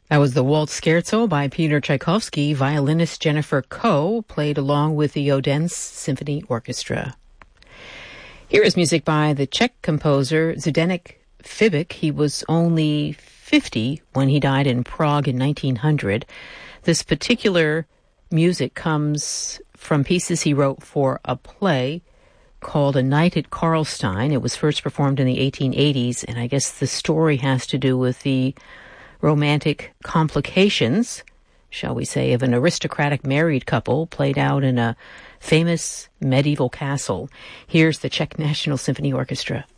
That was the Waltz Scherzo by Peter Tchaikovsky. Violinist Jennifer Koh played along with the Odense Symphony Orchestra. Here is music by the Czech composer Zdeněk Fibik. He was only 50 when he died in Prague in 1900. This particular music comes from pieces he wrote for a play called A Night at Karlstein. It was first performed in the 1880s, and I guess the story has to do with the romantic complications, shall we say, of an aristocratic married couple played out in a famous medieval castle. Here's the Czech National Symphony Orchestra.